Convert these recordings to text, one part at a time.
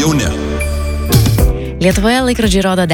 jauni. Lietuvoje laikrodžiai rodo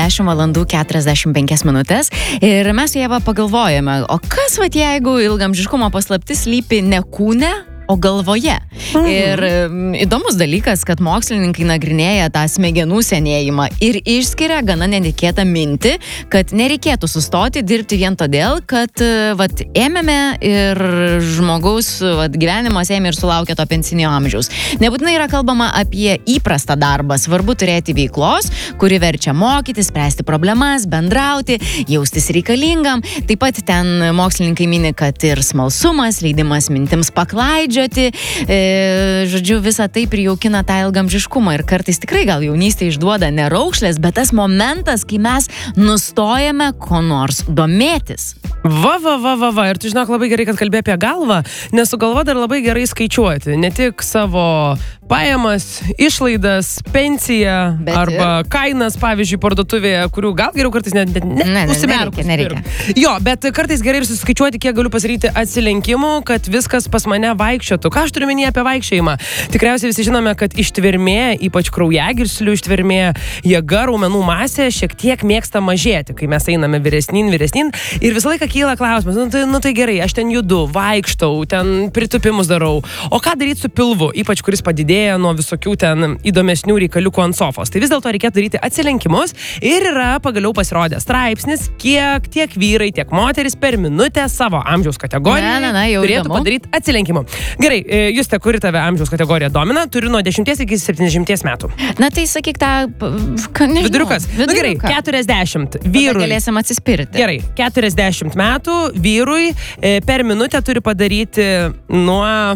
10:45 ir mes su Ieva pagalvojame, o kas jeigu ilgamžiškumo paslaptis slypi ne kūne, o galvoje. Ir įdomus dalykas, kad mokslininkai nagrinėja tą smegenų senėjimą ir išskiria gana netikėtą mintį, kad nereikėtų sustoti dirbti vien todėl, kad ėmėme ir žmogaus gyvenimas ėmė ir sulaukė to pensinio amžiaus. Nebūtinai yra kalbama apie įprastą darbą, svarbu turėti veiklos, kuri verčia mokytis, spręsti problemas, bendrauti, jaustis reikalingam. Taip pat ten mokslininkai mini, kad ir smalsumas, leidimas mintims paklaidžioti, žodžiu, visą tai prijaukina tą ilgamžiškumą ir kartais tikrai gal jaunystė išduoda ne raukšlės, bet tas momentas, kai mes nustojame ko nors domėtis. Ir tu žinok labai gerai, kad kalbė apie galvą, nes su galva dar labai gerai skaičiuoti. Ne tik savo pajamas, išlaidas, pensiją arba kainas, pavyzdžiui, parduotuvėje, kurių gal geriau kartais užsimerkus. Nereikia. Jo, bet kartais gerai ir suskaičiuoti, kiek galiu pasiryti atsilenkimų, kad viskas pas mane vaikščiotų. Ką aš turiu minėti apie vaikščiojimą? Tikriausiai visi žinome, kad ištvermė, ypač kraujagyslių ištvermė, jėga, raumenų masė šiek tiek mėgsta mažėti, kai mes einame vyresnin ir visą laiką kyla klausimas, tai gerai, aš ten judu, vaikštau, ten pritupimus darau. O ką daryti su pilvu, ypač kuris padidėja nuo visokių ten įdomesnių reikaliukų ant sofos? Tai vis dėlto reikėtų daryti atsilenkimus ir yra pagaliau pasirodęs straipsnis, kiek tiek vyrai, tiek moteris per minutę savo amžiaus kategoriją turėtų padaryti atsilenkimų. Gerai, Juste, kuri tave amžiaus kategorija domina? Turiu nuo 10 iki 70 metų. Na tai sakyk tą... Viduriukas. Gerai, 40 vyrui. Galėsim atsispirti. Gerai, 40 metų vyrui per minutę turi padaryti nuo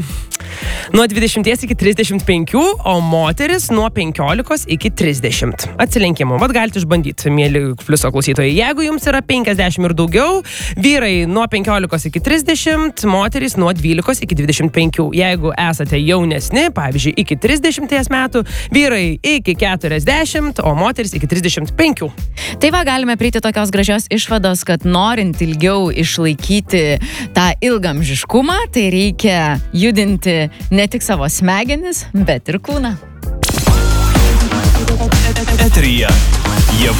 20 iki 35, o moteris nuo 15 iki 30. Atsilenkimų. Vat galite išbandyti, mėly Pliuso klausytojai. Jeigu jums yra 50 ir daugiau, vyrai nuo 15 iki 30, moteris nuo 12 iki 25. Jeigu esate jaunesni, pavyzdžiui, iki 30 metų, vyrai iki 40, o moteris iki 35. Tai galime prieiti tokios gražios išvados, kad norint ilgiau išlaikyti tą ilgamžiškumą, tai reikia judinti ne tik savo smegenis, bet ir kūną. Eteryje Ieva